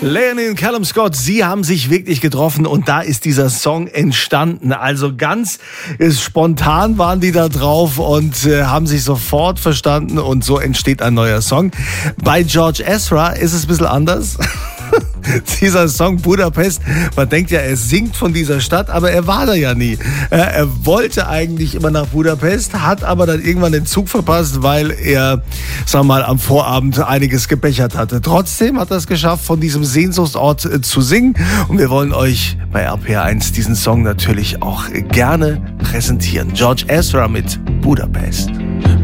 Leonie und Callum Scott, sie haben sich wirklich getroffen und da ist dieser Song entstanden. Also ganz spontan waren die da drauf und haben sich sofort verstanden und so entsteht ein neuer Song. Bei George Ezra ist es ein bisschen anders. Dieser Song Budapest, man denkt ja, er singt von dieser Stadt, aber er war da ja nie. Er wollte eigentlich immer nach Budapest, hat aber dann irgendwann den Zug verpasst, weil er, sagen wir mal, am Vorabend einiges gebechert hatte. Trotzdem hat er es geschafft, von diesem Sehnsuchtsort zu singen und wir wollen euch bei RPR1 diesen Song natürlich auch gerne präsentieren. George Ezra mit Budapest.